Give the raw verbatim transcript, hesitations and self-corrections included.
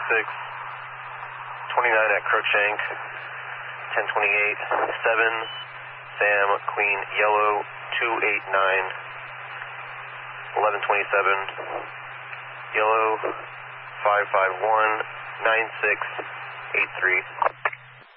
six, twenty-nine at Crookshank, ten twenty-eight, seven, Sam, Queen, Yellow, two eight nine, eleven twenty-seven, Yellow, five five one, nine six eight three.